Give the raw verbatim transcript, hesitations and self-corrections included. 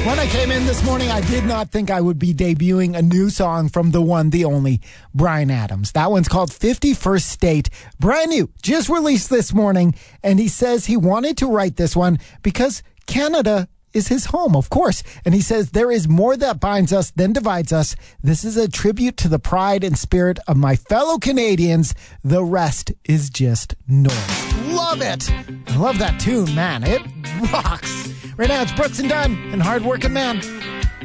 When I came in this morning, I did not think I would be debuting a new song from the one, the only, Bryan Adams. That one's called fifty-first State. Brand new, just released this morning, and he says he wanted to write this one because Canada is his home, of course. And he says, there is more that binds us than divides us. This is a tribute to the pride and spirit of my fellow Canadians. The rest is just noise. Love it. I love that tune, man. It rocks. Right now, it's Brooks and Dunn and Hard Working Man.